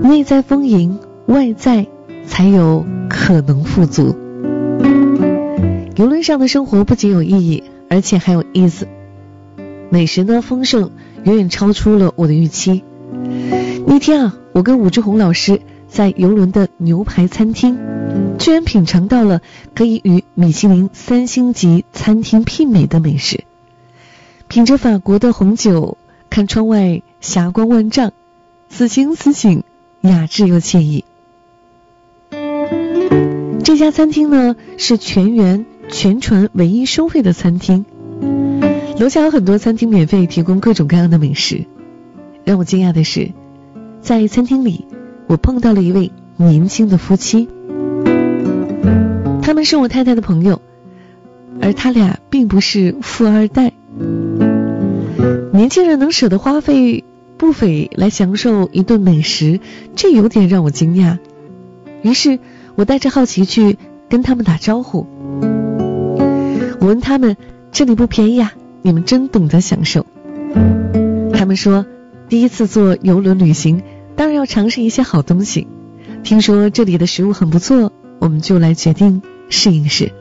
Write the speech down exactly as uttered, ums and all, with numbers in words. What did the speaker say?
内在丰盈，外在才有可能富足。游轮上的生活不仅有意义，而且还有意思。美食呢丰盛，远远超出了我的预期。那天啊，我跟武志红老师在游轮的牛排餐厅，居然品尝到了可以与米其林三星级餐厅媲美的美食。品着法国的红酒，看窗外霞光万丈，此情此景，雅致又惬意。这家餐厅呢是全员全船唯一收费的餐厅，楼下有很多餐厅免费提供各种各样的美食。让我惊讶的是，在餐厅里我碰到了一位年轻的夫妻，他们是我太太的朋友，而他俩并不是富二代。年轻人能舍得花费不菲来享受一顿美食，这有点让我惊讶。于是我带着好奇去跟他们打招呼，我问他们，这里不便宜啊，你们真懂得享受。他们说第一次坐游轮旅行，当然要尝试一些好东西，听说这里的食物很不错，我们就来决定试一试。